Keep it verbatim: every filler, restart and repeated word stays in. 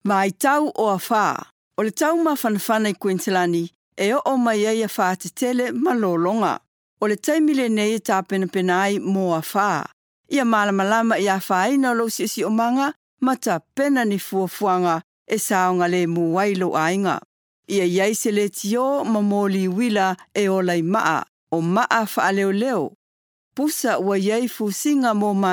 Mai tau o a wha. O le tau ma whanawhana i Quintilani, e o o mai ai a wha te tele malolonga. O le taimile nei e tā pena pena ai mō a wha. Ia malamalama i a wha ina lo si si o manga, ma ta pena ni fuafuanga e saonga le mu wailo ainga. Ia iai se le tio ma mōli wila e o lai maa, o maa wha leo leo. Pusa ua iai fusinga mō